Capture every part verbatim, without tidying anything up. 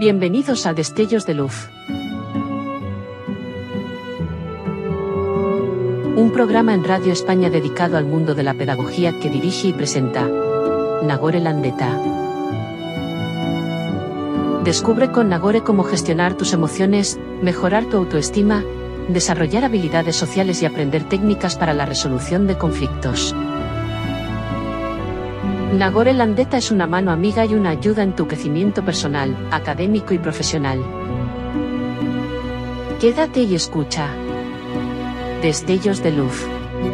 Bienvenidos a Destellos de Luz. Un programa en Radio España dedicado al mundo de la pedagogía que dirige y presenta Nagore Landeta. Descubre con Nagore cómo gestionar tus emociones, mejorar tu autoestima, desarrollar habilidades sociales y aprender técnicas para la resolución de conflictos. Nagore Landeta es una mano amiga y una ayuda en tu crecimiento personal, académico y profesional. Quédate y escucha. Destellos de Luz.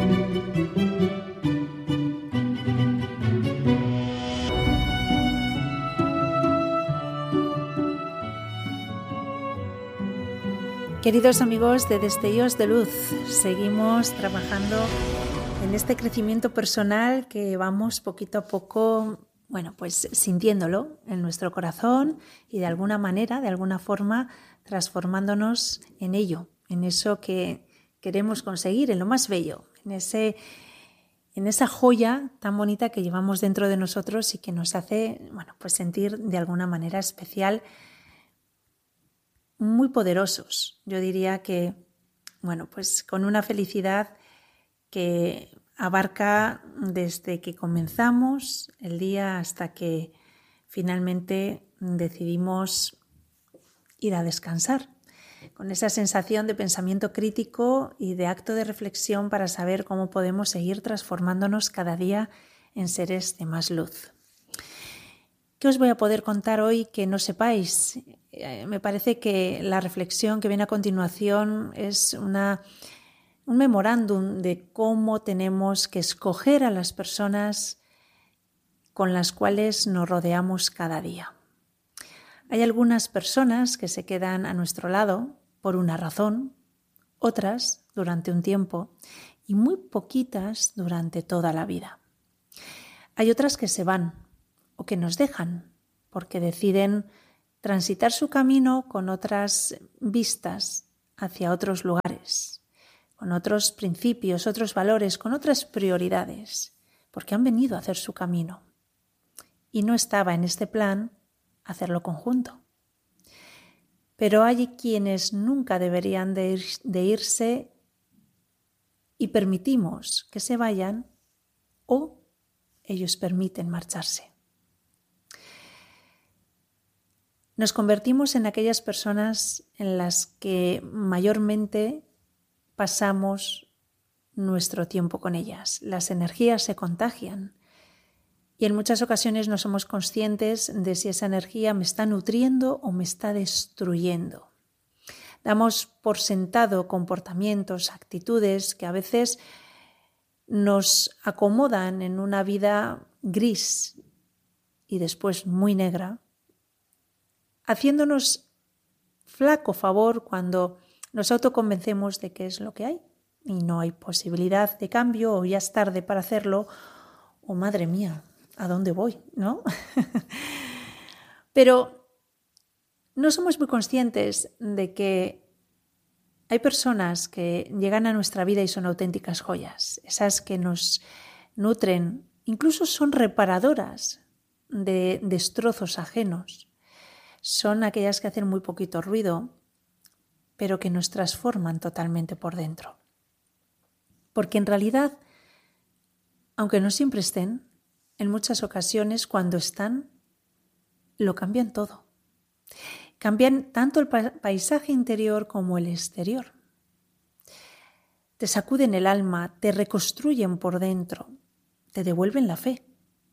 Queridos amigos de Destellos de Luz, seguimos trabajando en este crecimiento personal que vamos poquito a poco, bueno, pues sintiéndolo en nuestro corazón y de alguna manera, de alguna forma, transformándonos en ello, en eso que queremos conseguir, en lo más bello, en ese, en esa joya tan bonita que llevamos dentro de nosotros y que nos hace, bueno, pues sentir de alguna manera especial, muy poderosos. Yo diría que, bueno, pues con una felicidad que abarca desde que comenzamos el día hasta que finalmente decidimos ir a descansar, con esa sensación de pensamiento crítico y de acto de reflexión para saber cómo podemos seguir transformándonos cada día en seres de más luz. ¿Qué os voy a poder contar hoy que no sepáis? Eh, me parece que la reflexión que viene a continuación es una un memorándum de cómo tenemos que escoger a las personas con las cuales nos rodeamos cada día. Hay algunas personas que se quedan a nuestro lado por una razón, otras durante un tiempo y muy poquitas durante toda la vida. Hay otras que se van o que nos dejan porque deciden transitar su camino con otras vistas hacia otros lugares, con otros principios, otros valores, con otras prioridades, porque han venido a hacer su camino. Y no estaba en este plan hacerlo conjunto. Pero hay quienes nunca deberían de, ir, de irse y permitimos que se vayan o ellos permiten marcharse. Nos convertimos en aquellas personas en las que mayormente pasamos nuestro tiempo con ellas. Las energías se contagian y en muchas ocasiones no somos conscientes de si esa energía me está nutriendo o me está destruyendo. Damos por sentado comportamientos, actitudes que a veces nos acomodan en una vida gris y después muy negra, haciéndonos flaco favor cuando nos autoconvencemos de que es lo que hay y no hay posibilidad de cambio o ya es tarde para hacerlo o madre mía, ¿a dónde voy? ¿No? Pero no somos muy conscientes de que hay personas que llegan a nuestra vida y son auténticas joyas, esas que nos nutren, incluso son reparadoras de destrozos ajenos, son aquellas que hacen muy poquito ruido, pero que nos transforman totalmente por dentro. Porque en realidad, aunque no siempre estén, en muchas ocasiones cuando están, lo cambian todo. Cambian tanto el paisaje interior como el exterior. Te sacuden el alma, te reconstruyen por dentro, te devuelven la fe.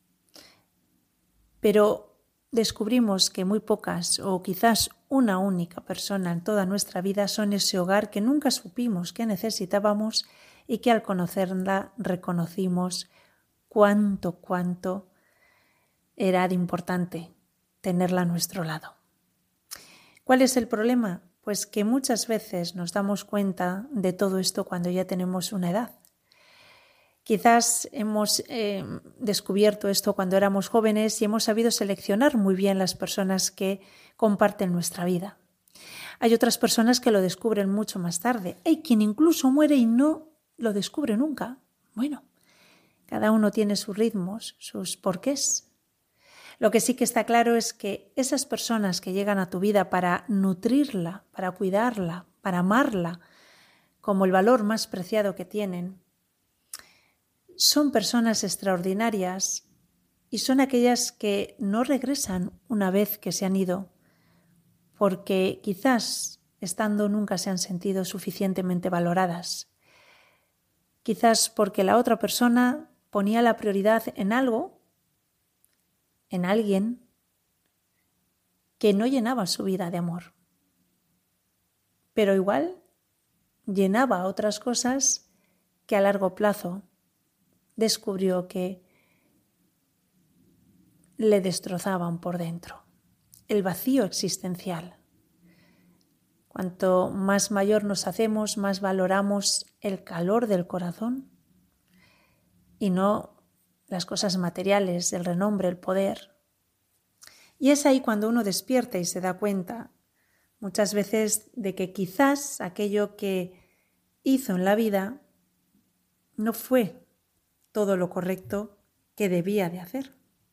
Pero descubrimos que muy pocas o quizás una única persona en toda nuestra vida son ese hogar que nunca supimos que necesitábamos y que al conocerla reconocimos cuánto, cuánto era de importante tenerla a nuestro lado. ¿Cuál es el problema? Pues que muchas veces nos damos cuenta de todo esto cuando ya tenemos una edad. Quizás hemos eh, descubierto esto cuando éramos jóvenes y hemos sabido seleccionar muy bien las personas que comparten nuestra vida. Hay otras personas que lo descubren mucho más tarde. Hay quien incluso muere y no lo descubre nunca. Bueno, cada uno tiene sus ritmos, sus porqués. Lo que sí que está claro es que esas personas que llegan a tu vida para nutrirla, para cuidarla, para amarla, como el valor más preciado que tienen, son personas extraordinarias y son aquellas que no regresan una vez que se han ido, porque quizás estando nunca se han sentido suficientemente valoradas. Quizás porque la otra persona ponía la prioridad en algo, en alguien, que no llenaba su vida de amor. Pero igual llenaba otras cosas que a largo plazo descubrió que le destrozaban por dentro. El vacío existencial. Cuanto más mayor nos hacemos, más valoramos el calor del corazón y no las cosas materiales, el renombre, el poder. Y es ahí cuando uno despierta y se da cuenta muchas veces de que quizás aquello que hizo en la vida no fue todo lo correcto que debía de hacer.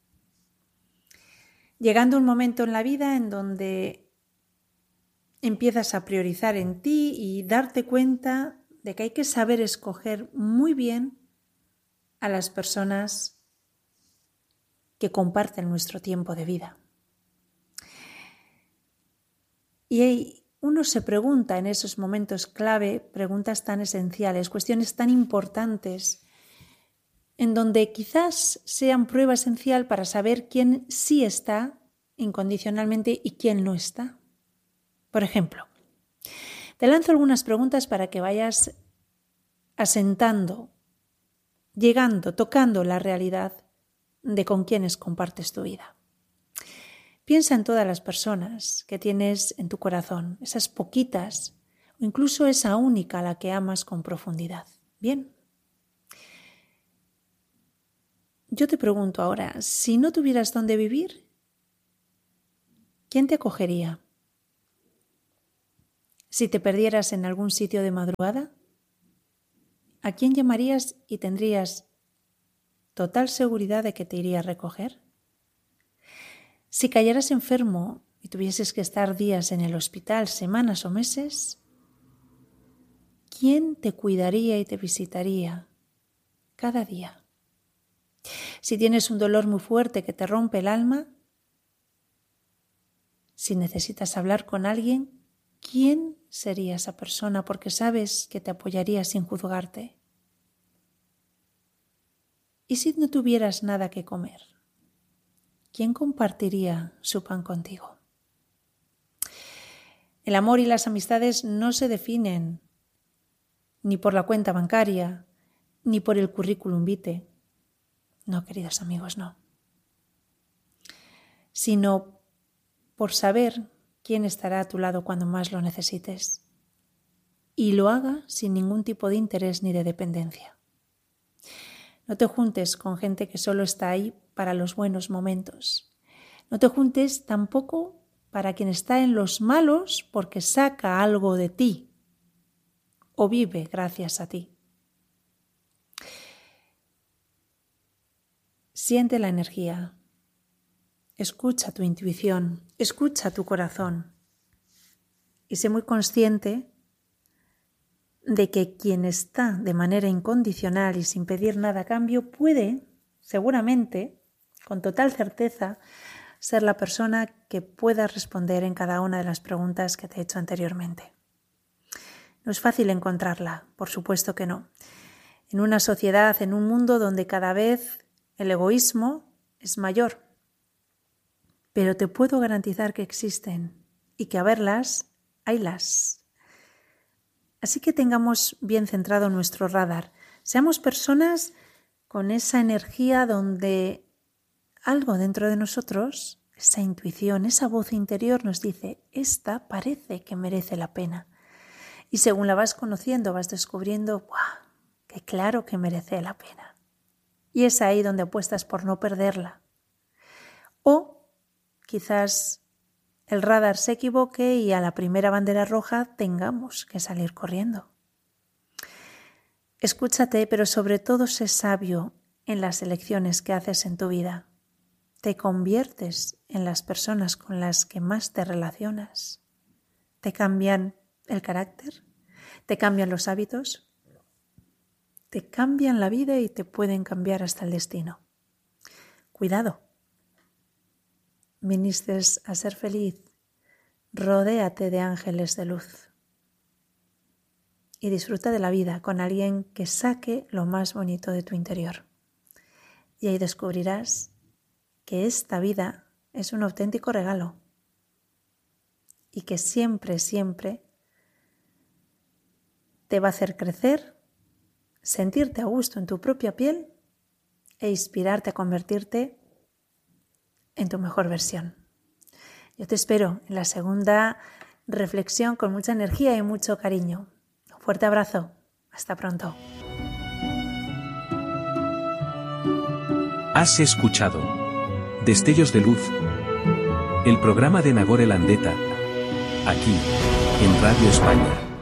Llegando un momento en la vida en donde empiezas a priorizar en ti y darte cuenta de que hay que saber escoger muy bien a las personas que comparten nuestro tiempo de vida. Y uno se pregunta en esos momentos clave, preguntas tan esenciales, cuestiones tan importantes, en donde quizás sean prueba esencial para saber quién sí está incondicionalmente y quién no está. Por ejemplo, te lanzo algunas preguntas para que vayas asentando, llegando, tocando la realidad de con quiénes compartes tu vida. Piensa en todas las personas que tienes en tu corazón, esas poquitas o incluso esa única a la que amas con profundidad. Bien. Yo te pregunto ahora, si no tuvieras dónde vivir, ¿quién te acogería? Si te perdieras en algún sitio de madrugada, ¿a quién llamarías y tendrías total seguridad de que te iría a recoger? Si cayeras enfermo y tuvieses que estar días en el hospital, semanas o meses, ¿quién te cuidaría y te visitaría cada día? Si tienes un dolor muy fuerte que te rompe el alma, si necesitas hablar con alguien, ¿quién sería esa persona? Porque sabes que te apoyaría sin juzgarte. ¿Y si no tuvieras nada que comer? ¿Quién compartiría su pan contigo? El amor y las amistades no se definen ni por la cuenta bancaria, ni por el currículum vitae. No, queridos amigos, no. Sino por saber quién estará a tu lado cuando más lo necesites. Y lo haga sin ningún tipo de interés ni de dependencia. No te juntes con gente que solo está ahí para los buenos momentos. No te juntes tampoco para quien está en los malos porque saca algo de ti o vive gracias a ti. Siente la energía, escucha tu intuición, escucha tu corazón y sé muy consciente de que quien está de manera incondicional y sin pedir nada a cambio puede, seguramente, con total certeza, ser la persona que pueda responder en cada una de las preguntas que te he hecho anteriormente. No es fácil encontrarla, por supuesto que no. En una sociedad, en un mundo donde cada vez el egoísmo es mayor. Pero te puedo garantizar que existen y que a verlas, haylas. Así que tengamos bien centrado nuestro radar. Seamos personas con esa energía donde algo dentro de nosotros, esa intuición, esa voz interior nos dice, esta parece que merece la pena. Y según la vas conociendo, vas descubriendo, ¡guau!, que claro que merece la pena. Y es ahí donde apuestas por no perderla. O quizás el radar se equivoque y a la primera bandera roja tengamos que salir corriendo. Escúchate, pero sobre todo sé sabio en las elecciones que haces en tu vida. te conviertes en las personas con las que más te relacionas. Te cambian el carácter, te cambian los hábitos, te cambian la vida y te pueden cambiar hasta el destino. Cuidado. Viniste a ser feliz. Rodéate de ángeles de luz. Y disfruta de la vida con alguien que saque lo más bonito de tu interior. Y ahí descubrirás que esta vida es un auténtico regalo. Y que siempre, siempre te va a hacer crecer, sentirte a gusto en tu propia piel e inspirarte a convertirte en tu mejor versión. Yo te espero en la segunda reflexión con mucha energía y mucho cariño. Un fuerte abrazo. Hasta pronto. Has escuchado Destellos de Luz, el programa de Nagore Landeta, aquí, en Radio España.